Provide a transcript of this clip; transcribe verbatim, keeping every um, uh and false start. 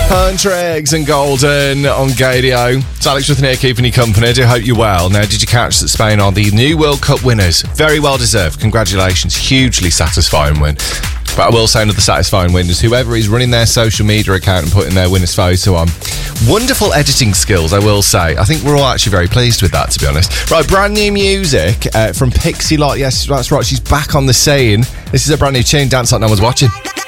Country and Golden on Gadio. It's Alex with here keeping you company. I do hope you're well. Now, did you catch that Spain are the new World Cup winners? Very well deserved. Congratulations. Hugely satisfying win. But I will say another satisfying win is whoever is running their social media account and putting their winner's photo on. Wonderful editing skills, I will say. I think we're all actually very pleased with that, to be honest. Right, brand new music uh, from Pixie Lott. Yes, that's right. She's back on the scene. This is a brand new tune, Dance Like No One's Watching.